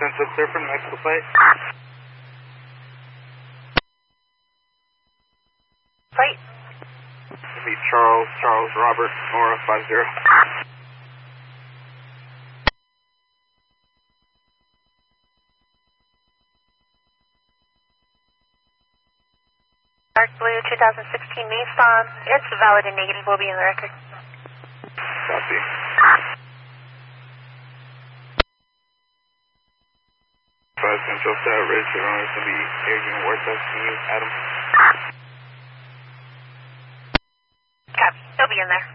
Central clear for the Mexico flight. Flight? It'll be Charles, Robert, Nora, 50. Dark Blue 2016 Nissan. It's valid and negative. Will be in the record. Copy. Central Stat Ridge, it's going to be Adrian Huertas. Can you add him? Copy. He'll be in there.